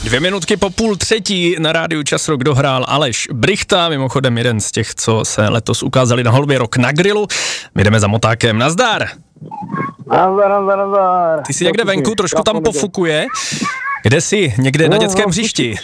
2 minutky po 2:30 na rádiu Čas Rock dohrál Aleš Brychta, mimochodem jeden z těch, co se letos ukázali na Holubě Rock na grilu. My jdeme za motákem. Nazdar! Nazdar. Ty jsi někde venku, trošku tam pofukuje. Kde jsi? Někde na dětském hřišti?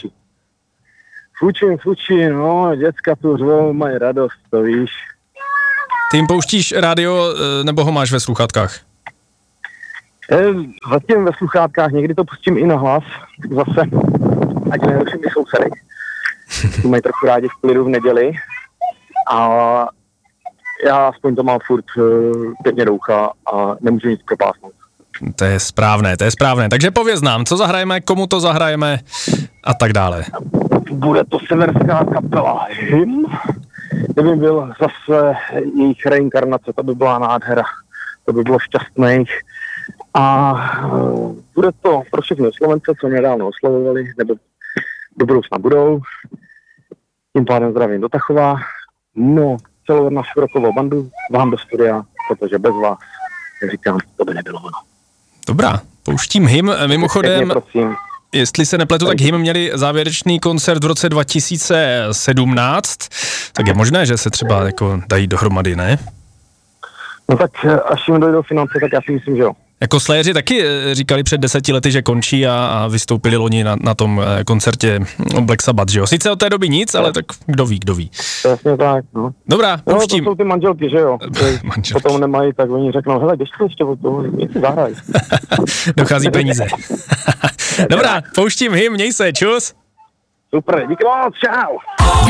Fučím, no, děcka tu řvou, mají radost, to víš. Ty jim pouštíš rádio, nebo ho máš ve sluchátkách? Zatím ve sluchátkách, někdy to pustím i na hlas, zase, ať neruším i sousedy. Tu mají trochu rádi v klidu v neděli. A já aspoň to mám furt pěkně do ucha a nemůžu nic propásnout. To je správné. Takže pověz nám, co zahrajeme, komu to zahrajeme a tak dále. Bude to severská kapela Hymn. Kdyby byl zase jejich reinkarnace, to by byla nádhera. To by bylo šťastných. A bude to pro všechny Slovence, co nedávno oslavovali, nebo do budoucna budou. Tím pádem zdravím do Tachova. No, celou naši rockovou bandu vám do studia, protože bez vás, jak říkám, to by nebylo ono. Dobrá, pouštím Hymn. Mimochodem, prosím. Jestli se nepletu, tak Hymn měli závěrečný koncert v roce 2017, tak je možné, že se třeba jako dají dohromady, ne? No tak až jim dojdou finance, tak já si myslím, že jo. Jako Slayeři taky říkali před 10 lety, že končí a vystoupili loni na tom koncertě Black Sabbath, že jo? Sice od té doby nic, ale tak kdo ví. Přesně tak, no. Dobrá, pouštím. No, to jsou ty manželky, že jo? Potom nemají, tak oni řeknou, hele, běž to ještě od toho, něco zahraj. Dochází peníze. Dobrá, pouštím Hymn, měj se, čus. Super, díky moc, čau.